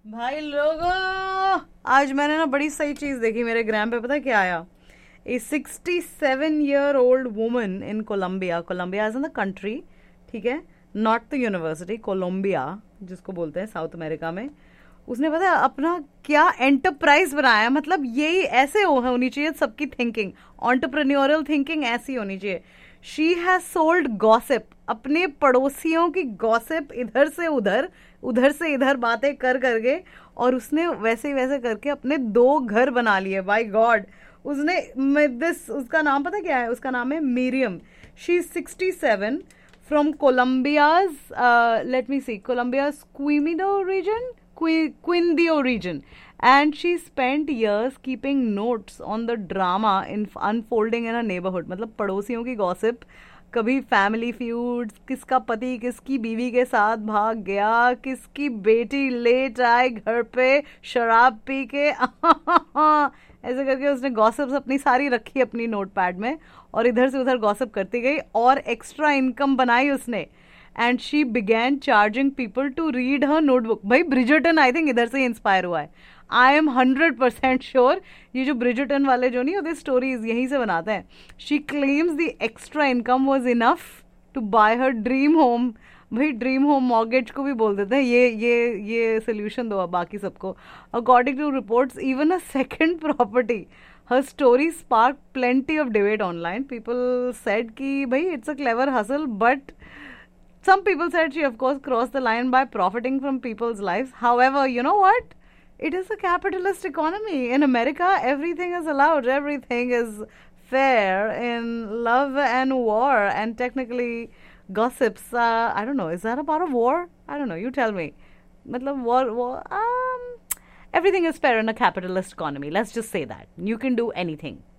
भाई लोगों, आज मैंने ना बड़ी सही चीज देखी मेरे ग्राम पे। पता है क्या आया? ए 67-year-old woman in Colombia, Colombia as in the country, ठीक है, नॉट द यूनिवर्सिटी, कोलंबिया जिसको बोलते हैं साउथ अमेरिका में। उसने पता है अपना क्या एंटरप्राइज बनाया। मतलब यही ऐसे होनी चाहिए सबकी थिंकिंग, एंटरप्रेन्योरियल थिंकिंग ऐसी होनी चाहिए। शी हैज सोल्ड गॉसिप, अपने पड़ोसियों की गॉसिप, इधर से उधर उधर से इधर बातें कर करके, और उसने वैसे ही वैसे करके अपने 2 घर बना लिए। बाय गॉड, उसने दिस, उसका नाम पता क्या है? उसका नाम है मीरियम। She is 67 from कोलंबियाज, let me C, कोलंबियाज क्विमिडो reason, Quindio region, and she spent years keeping notes on the drama in unfolding in her neighborhood. मतलब पड़ोसियों की गॉसिप, कभी फैमिली फ्यूड्स, किसका पति किसकी बीवी के साथ भाग गया, किसकी बेटी लेट आए घर पे शराब पी के ऐसे करके उसने गॉसिप्स अपनी सारी रखी अपनी नोटपैड में, और इधर से उधर गॉसिप करती गई और एक्स्ट्रा इनकम बनाई उसने। And she began charging people to read her notebook. भाई ब्रिजर्टन आई थिंक इधर से इंस्पायर हुआ है। आई एम 100% श्योर ये जो ब्रिजर्टन वाले जो नहीं होते स्टोरीज यहीं से बनाते हैं। She claims the extra income was enough to bye her dream home. भाई ड्रीम होम मॉर्गेज को भी बोल देते हैं, ये सोल्यूशन दो अब बाकी सबको। According to reports even a second property. Her story spark plenty of debate online. People said कि भाई it's a clever hustle, but some people said she, of course, crossed the line by profiting from people's lives. However, you know what? It is a capitalist economy. In America, everything is allowed. Everything is fair in love and war. And technically, gossips, I don't know, is that a part of war? I don't know. You tell me. Matlab, everything is fair in a capitalist economy. Let's just say that. You can do anything.